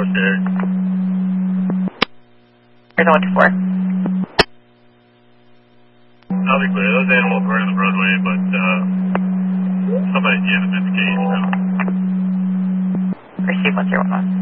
sure. You're the 124. I'll be clear, those animals were in the roadway, but somebody jammed the cage, so. Receive 101.